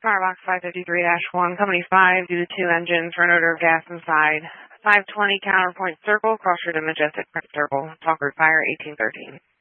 Firebox 553-1, Company 5, due to 2 engines, run odor of gas inside. 520 Counterpoint Circle, cross route to Majestic Print Circle. Talk route fire 1813.